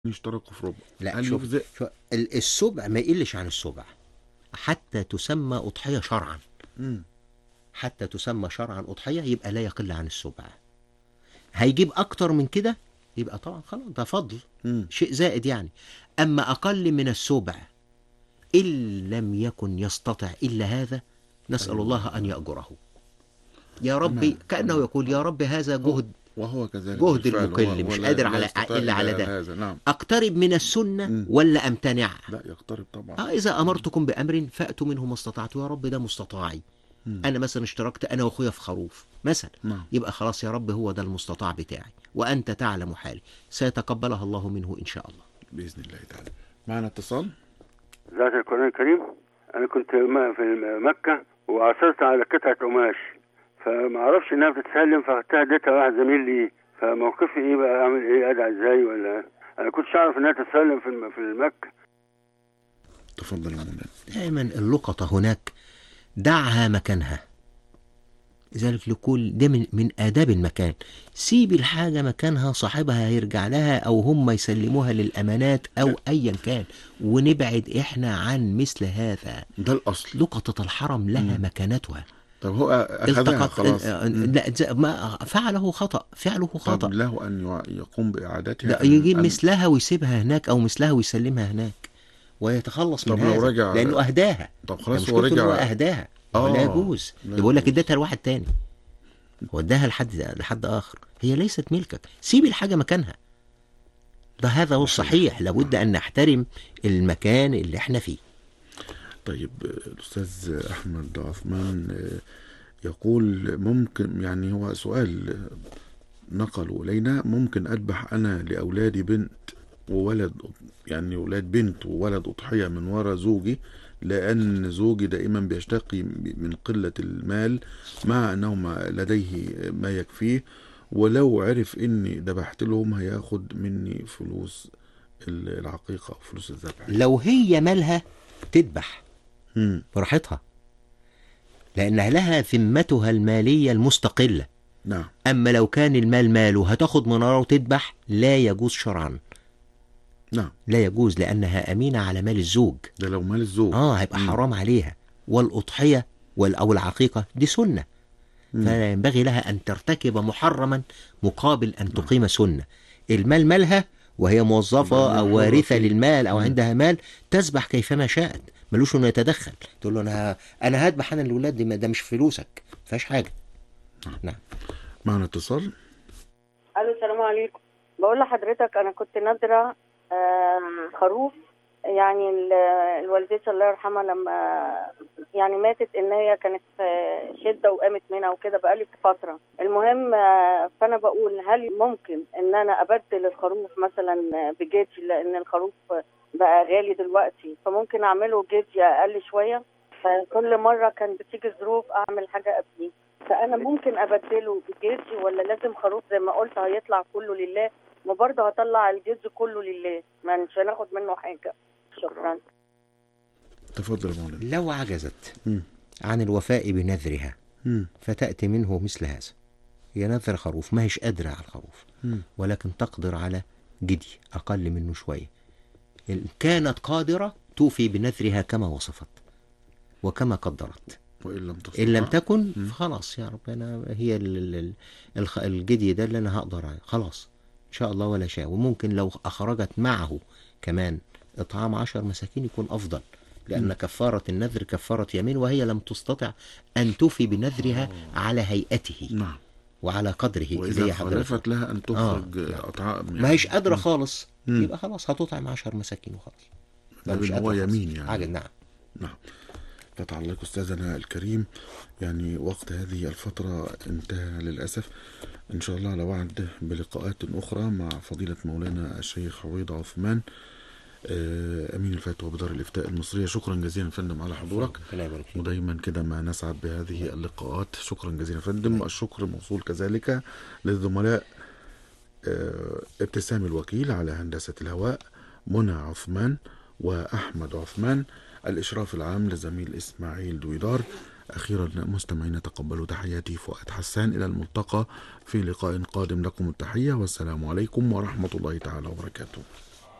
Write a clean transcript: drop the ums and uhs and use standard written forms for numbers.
يشتركوا في ربع. لا هل شوف يجزئ؟ السبع ما يقلش عن السبع حتى تسمى أضحية شرعا. مم. حتى تسمى شرعا أضحية يبقى لا يقل عن السبع. هيجيب أكتر من كده يبقى طبعا خلاص ده فضل، مم. شيء زائد يعني. أما أقل من السبع إن لم يكن يستطع إلا هذا نسأل أيوة. الله أن يأجره يا ربي، تمام. كأنه تمام. يقول يا رب هذا جهد، وهو كذلك جهد بالفعل، المكل هو مش لا, قادر لا على يستطيع إلا على إلا ده. هذا. نعم. أقترب من السنة مم. ولا أمتنع؟ لا يقترب طبعا. إذا أمرتكم بأمر فأتوا منه ما استطعتوا، يا رب ده مستطاعي. مم. أنا مثلا اشتركت أنا وأخويا في خروف مثلا، نعم. يبقى خلاص يا رب هو ده المستطاع بتاعي وأنت تعلم حالي، سيتقبلها الله منه إن شاء الله بإذن الله تعالى. معنا اتصال. ذات القرآن الكريم. أنا كنت في مكة وعثرت على قطعة قماش، فما أعرفش إنها بتتسلم، فاخدتها اديتها واحد زميل لي. فموقفي إيه بقى؟ أعمل إيه؟ أدعي إزاي؟ ولا أنا كنتش أعرف إنها تتسلم في المكة. تفضل يا مولانا. دائما اللقطة هناك دعها مكانها، لذلك لكل ده من آداب المكان. سيب الحاجة مكانها، صاحبها هيرجع لها أو هم يسلموها للأمانات أو أيا كان، ونبعد إحنا عن مثل هذا. ده الأصل. لقطة الحرم لها مكانتها. طب هو أخذها خلاص. لا ما فعله خطأ، فعله خطأ. طب له أن يقوم بإعادتها؟ لا يجيب مثلها ويسيبها هناك أو مثلها ويسلمها هناك ويتخلص من طب هذا لو رجع لأنه أهداها. طب خلاص هو رجع. هو أهداها. لا يجوز. بيقول لك اديتها لواحد تاني وداها لحد آخر، هي ليست ملكك، سيب الحاجة مكانها. ده هذا هو الصحيح، لابد أن نحترم المكان اللي احنا فيه. طيب الأستاذ أحمد عثمان يقول ممكن، يعني هو سؤال نقلوا إلينا، ممكن أذبح أنا لأولادي بنت وولد، يعني أولاد بنت وولد أضحية من وراء زوجي، لأن زوجي دائما بيشتكي من قلة المال مع أنه لديه ما يكفيه، ولو عرف إني ذبحت لهم هياخد مني فلوس العقيقة أو فلوس الذبح. لو هي مالها تذبح براحتها، لأنها لها ذمتها المالية المستقلة. نعم. أما لو كان المال ماله هتاخد من وراه وتذبح، لا يجوز شرعا. نعم. لا يجوز، لأنها أمينة على مال الزوج. ده لو مال الزوج هيبقى حرام عليها. والأضحية أو العقيقة دي سنة، فلا ينبغي لها أن ترتكب محرما مقابل أن تقيم سنة. المال مالها وهي موظفة أو وارثة للمال أو عندها مال، تذبح كيفما شاءت، ملوش انه يتدخل. تقول له انا هذبح انا الاولاد دي، ده مش فلوسك، ما فيهاش حاجه. نعم. معنا اتصال. الو السلام عليكم. بقول لحضرتك انا كنت نادره خروف، يعني الوالدتي الله يرحمها لما يعني ماتت، ان هي كانت شده وقامت منها وكده بقالي فتره. المهم فانا بقول هل ممكن ان انا ابدل الخروف مثلا بجدي، لان الخروف بقى غالي دلوقتي، فممكن اعمله جدي اقل شويه. فكل مره كان بتيجي ظروف اعمل حاجه قبليه، فانا ممكن ابدله بجدي ولا لازم خروف زي ما قلت هيطلع كله لله؟ ما برضه هطلع الجدي كله لله، ما مش هناخد منه حاجه. شكرا. تفضل يا مولانا. لو عجزت عن الوفاء بنذرها فتأتي منه مثل هذا، هي نذر خروف ما هيش قادرة على الخروف، ولكن تقدر على جدي أقل منه شوية. إن كانت قادرة توفي بنذرها كما وصفت وكما قدرت. إن لم تكن فخلاص يا رب أنا هي الجدي ده اللي أنا هقدر عليه خلاص إن شاء الله ولا شيء. وممكن لو أخرجت معه كمان إطعام 10 مساكين يكون أفضل، لأن كفارة النذر كفارة يمين، وهي لم تستطع أن توفي بنذرها على هيئته. نعم. وعلى قدره. وإذا خالفت لها أن تخرج أطعام يعني ما هيش قادرة خالص، يبقى خلاص هتطعم 10 مساكين وخلاص. مش هو يمين يعني. حاجة. نعم. نعم. فتح الله أستاذنا الكريم، يعني وقت هذه الفترة انتهى للأسف. إن شاء الله على وعد بلقاءات أخرى مع فضيلة مولانا الشيخ عويض عثمان أمين الفتوى بدار الإفتاء المصرية. شكرا جزيلا فندم على حضورك، ودايما كده ما نسعد بهذه اللقاءات. شكرا جزيلا فندم. الشكر موصول كذلك للزملاء ابتسام الوكيل على هندسة الهواء، منى عثمان وأحمد عثمان، الإشراف العام لزميل إسماعيل دويدار. أخيرا مستمعين تقبلوا تحياتي فؤاد حسان، إلى الملتقى في لقاء قادم. لكم التحية والسلام عليكم ورحمة الله تعالى وبركاته.